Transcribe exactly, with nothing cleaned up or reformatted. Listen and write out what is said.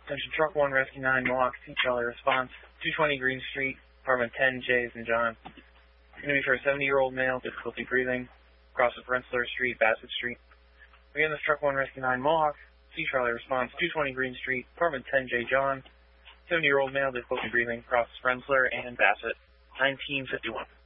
Attention Truck one, Rescue nine, Mohawk, Sea Trailer response, two twenty Green Street, apartment ten, Jays and John. Going to be for a seventy-year-old male, difficulty breathing, across of Rensselaer Street, Bassett Street. Again, this Truck one, Rescue nine, Mohawk, Sea Trailer response, two twenty Green Street, apartment ten, J. John, seventy-year-old male, difficulty breathing, across Rensselaer and Bassett, nineteen fifty-one.